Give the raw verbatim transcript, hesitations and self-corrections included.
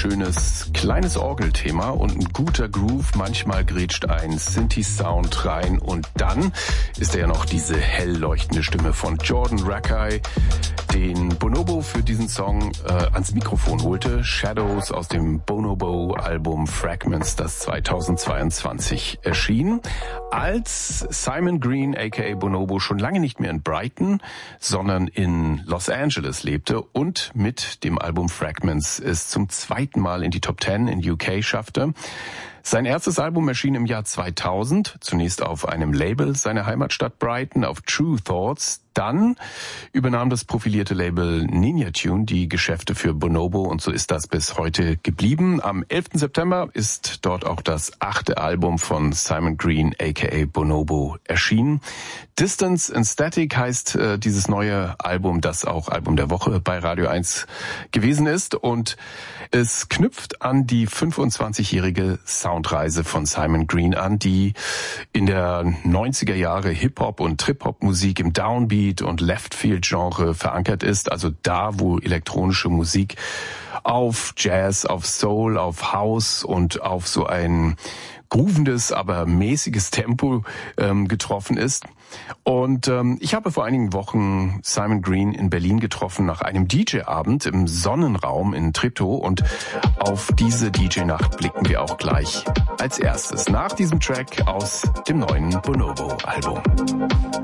schönes, kleines Orgelthema und ein guter Groove. Manchmal grätscht ein Synthi-Sound rein und dann ist er ja noch diese hell leuchtende Stimme von Jordan Rakei, den Bonobo für diesen Song äh, ans Mikrofon holte. Shadows aus dem Bonobo-Album Fragments, das zweitausendzweiundzwanzig erschien. Als Simon Green aka Bonobo schon lange nicht mehr in Brighton, sondern in Los Angeles lebte und mit dem Album Fragments es zum zweiten Mal in die Top Ten in U K schaffte. Sein erstes Album erschien im Jahr zweitausend, zunächst auf einem Label seiner Heimatstadt Brighton, auf True Thoughts. Dann übernahm das profilierte Label Ninja Tune die Geschäfte für Bonobo und so ist das bis heute geblieben. Am elften September ist dort auch das achte Album von Simon Green aka Bonobo erschienen. Distance and Static heißt äh, dieses neue Album, das auch Album der Woche bei Radio eins gewesen ist und es knüpft an die fünfundzwanzigjährige Soundreise von Simon Green an, die in der neunziger Jahre Hip-Hop und Trip-Hop-Musik im Downbeat und Left-Field-Genre verankert ist, also da, wo elektronische Musik auf Jazz, auf Soul, auf House und auf so ein groovendes, aber mäßiges Tempo ähm, getroffen ist. Und ähm, ich habe vor einigen Wochen Simon Green in Berlin getroffen nach einem D J-Abend im Sonnenraum in Treptow und auf diese D J-Nacht blicken wir auch gleich als erstes nach diesem Track aus dem neuen Bonobo-Album.